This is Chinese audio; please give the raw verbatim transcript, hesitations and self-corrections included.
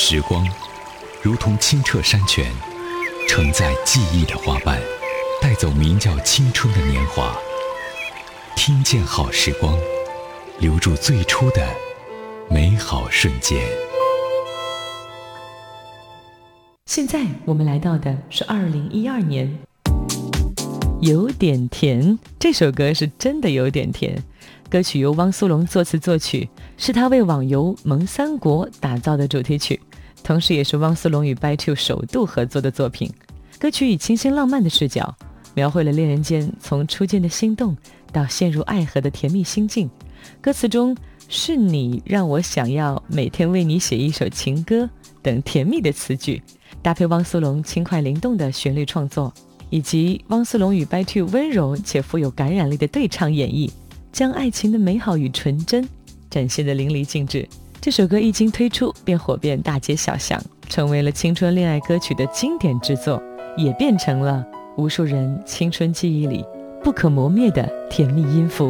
时光如同清澈山泉，承载记忆的花瓣，带走名叫青春的年华。听见好时光，留住最初的美好瞬间。 现在我们来到的是二零一二年。有点甜，这首歌是真的有点甜。歌曲由汪苏泷作词作曲，是他为网游《萌三国》打造的主题曲，同时也是汪苏泷与 B Y Two 首度合作的作品。歌曲以清新浪漫的视角，描绘了恋人间从初见的心动到陷入爱河的甜蜜心境。歌词中是你让我想要每天为你写一首情歌等甜蜜的词句，搭配汪苏泷轻快灵动的旋律创作，以及汪苏泷与 B Y Two 温柔且富有感染力的对唱演绎，将爱情的美好与纯真展现得淋漓尽致。这首歌一经推出便火遍大街小巷，成为了青春恋爱歌曲的经典之作，也变成了无数人青春记忆里不可磨灭的甜蜜音符。